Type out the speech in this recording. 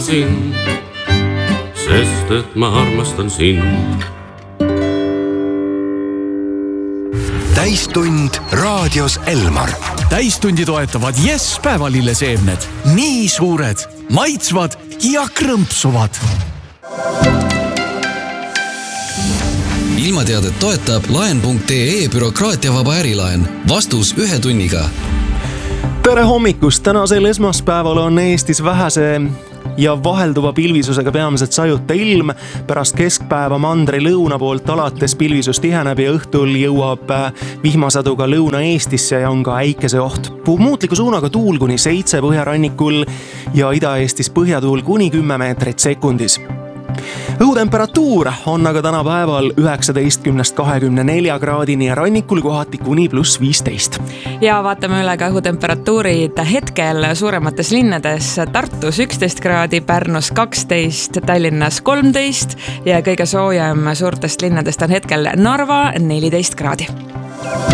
sind, sest et ma armastan sind. Täistund raadios Elmar. Täistundi toetavad Yes päevalilleseemned. Nii suured, maitsvad ja krõmpsuvad. Ilmateadet toetab laen.ee bürokraatiavaba ärilaen. Vastus 1 tunniga. Tere hommikust! Tänasel esmaspäeval on Eestis vähese ja vahelduva pilvisusega peamiselt sajuta ilm. Pärast keskpäeva mandri lõuna poolt alates pilvisus tiheneb ja õhtul jõuab vihmasadu ka Lõuna-Eestisse ja on ka äikese oht. Muutliku suunaga tuul kuni 7 põhjarannikul ja Ida-Eestis põhjatuul kuni 10 meetrit sekundis. Õhutemperatuur on aga tänapäeval 19-24 kraadini ja rannikul kohati kuni +15. Ja vaatame üle ka õhutemperatuurid hetkel suuremates linnades. Tartus 11 kraadi, Pärnus 12, Tallinnas 13 ja kõige soojem suurtest linnadest on hetkel Narva 14 kraadi.